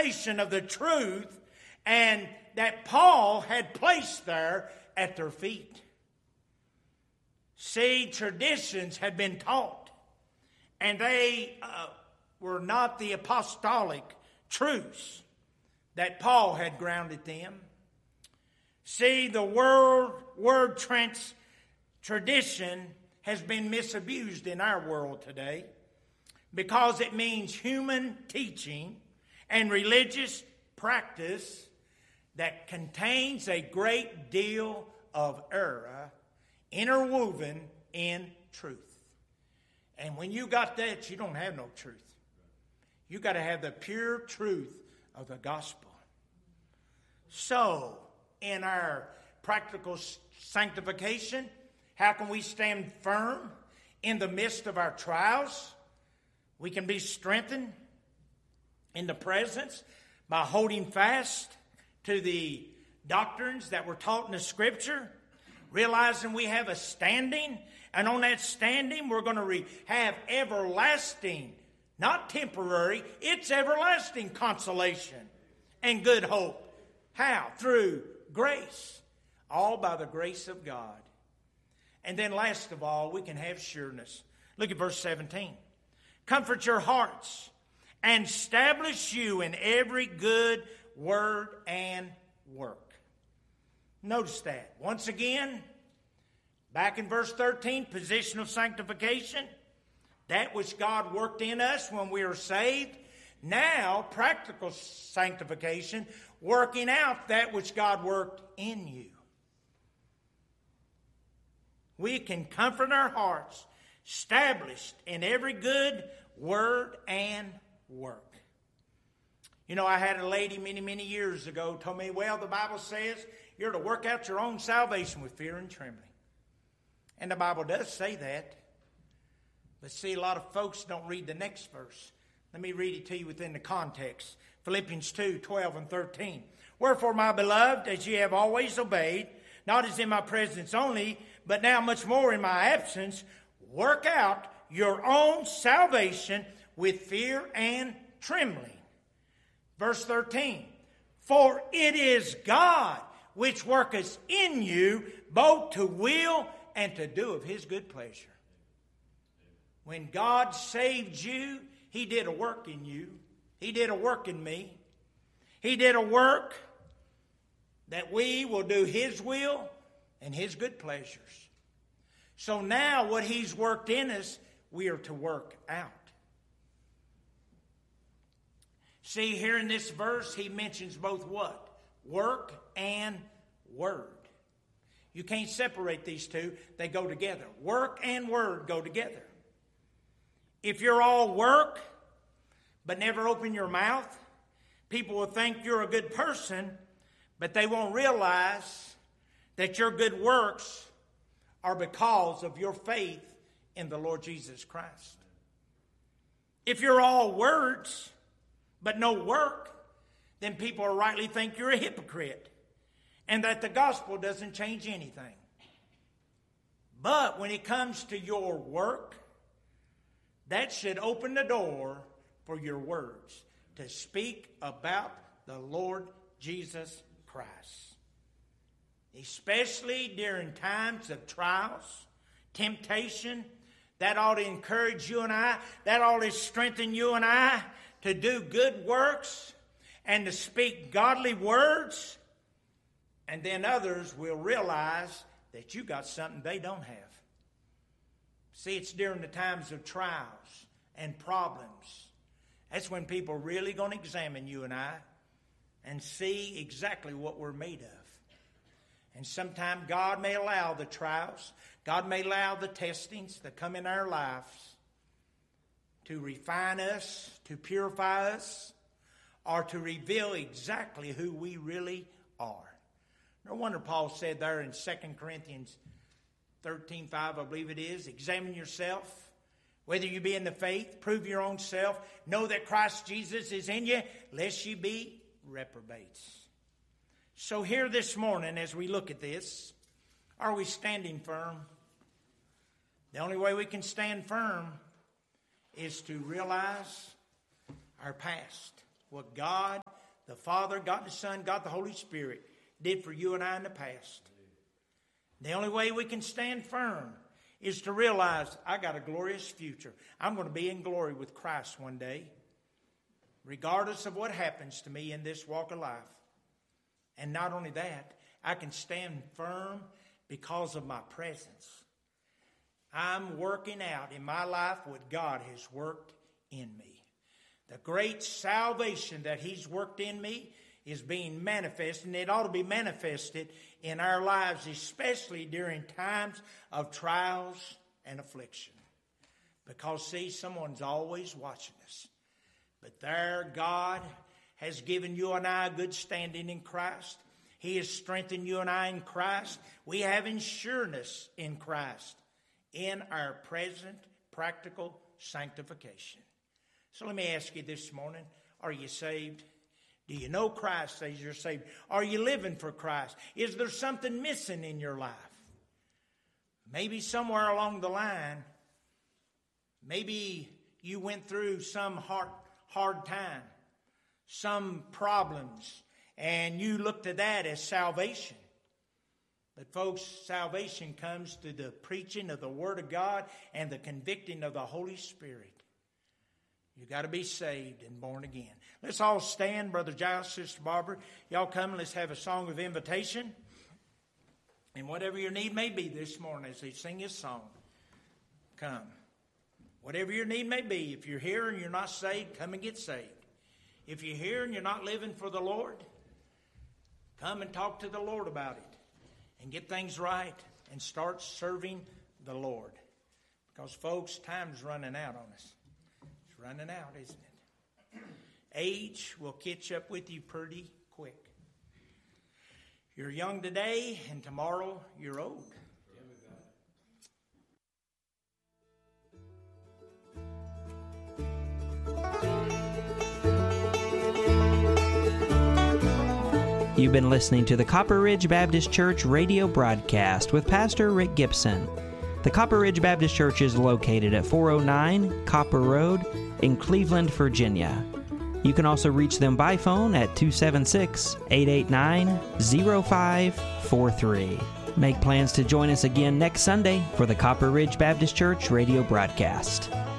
foundation of the truth and that Paul had placed there at their feet. See, traditions had been taught, and they were not the apostolic truths that Paul had grounded them. See, the word tradition has been misused in our world today because it means human teaching and religious practice that contains a great deal of error interwoven in truth. And when you got that, you don't have no truth. You got to have the pure truth of the gospel. So, in our practical sanctification, how can we stand firm in the midst of our trials? We can be strengthened in the presence by holding fast to the doctrines that were taught in the Scripture, realizing we have a standing, and on that standing we're going to have everlasting, not temporary, it's everlasting consolation and good hope. How? Through grace. All by the grace of God. And then last of all, we can have sureness. Look at verse 17. Comfort your hearts and establish you in every good word and work. Notice that. Once again, back in verse 13, position of sanctification. That which God worked in us when we were saved. Now, practical sanctification, working out that which God worked in you. We can comfort our hearts, established in every good word and work. You know, I had a lady many years ago told me, well, the Bible says you're to work out your own salvation with fear and trembling. And the Bible does say that. But see, a lot of folks don't read the next verse. Let me read it to you within the context. Philippians 2:12 and 13. Wherefore, my beloved, as ye have always obeyed, not as in my presence only, but now much more in my absence, work out your own salvation with fear and trembling. Verse 13. For it is God which worketh in you both to will and to do of his good pleasure. When God saved you, he did a work in you. He did a work in me. He did a work that we will do his will and his good pleasures. So now what he's worked in us, we are to work out. See, here in this verse, he mentions both what? Work and word. You can't separate these two. They go together. Work and word go together. If you're all work, but never open your mouth, people will think you're a good person, but they won't realize that your good works are because of your faith in the Lord Jesus Christ. If you're all words, but no work, then people will rightly think you're a hypocrite and that the gospel doesn't change anything. But when it comes to your work, that should open the door for your words to speak about the Lord Jesus Christ. Especially during times of trials, temptation, that ought to encourage you and I, that ought to strengthen you and I to do good works and to speak godly words, and then others will realize that you got something they don't have. See, it's during the times of trials and problems. That's when people are really going to examine you and I and see exactly what we're made of. And sometimes God may allow the trials, God may allow the testings that come in our lives to refine us, to purify us, or to reveal exactly who we really are. No wonder Paul said there in 2 Corinthians 13:5, I believe it is, examine yourself, whether you be in the faith, prove your own self, know that Christ Jesus is in you, lest you be reprobates. So here this morning, as we look at this, are we standing firm? The only way we can stand firm is to realize our past, what God, the Father, God the Son, God the Holy Spirit did for you and I in the past. The only way we can stand firm is to realize I got a glorious future. I'm going to be in glory with Christ one day, regardless of what happens to me in this walk of life. And not only that, I can stand firm because of my presence. I'm working out in my life what God has worked in me. The great salvation that He's worked in me is being manifested, and it ought to be manifested in our lives, especially during times of trials and affliction. Because, see, someone's always watching us. But there, God has given you and I a good standing in Christ. He has strengthened you and I in Christ. We have insurance in Christ in our present practical sanctification. So let me ask you this morning, are you saved? Do you know Christ as you're saved? Are you living for Christ? Is there something missing in your life? Maybe somewhere along the line, maybe you went through some hard time, some problems, and you looked at that as salvation. But folks, salvation comes through the preaching of the Word of God and the convicting of the Holy Spirit. You got to be saved and born again. Let's all stand, Brother Giles, Sister Barbara. Y'all come and let's have a song of invitation. And whatever your need may be this morning as they sing this song, come. Whatever your need may be, if you're here and you're not saved, come and get saved. If you're here and you're not living for the Lord, come and talk to the Lord about it and get things right and start serving the Lord. Because, folks, time's running out on us. It's running out, isn't it? Age will catch up with you pretty quick. You're young today, and tomorrow you're old. You've been listening to the Copper Ridge Baptist Church radio broadcast with Pastor Rick Gibson. The Copper Ridge Baptist Church is located at 409 Copper Road in Cleveland, Virginia. You can also reach them by phone at 276-889-0543. Make plans to join us again next Sunday for the Copper Ridge Baptist Church radio broadcast.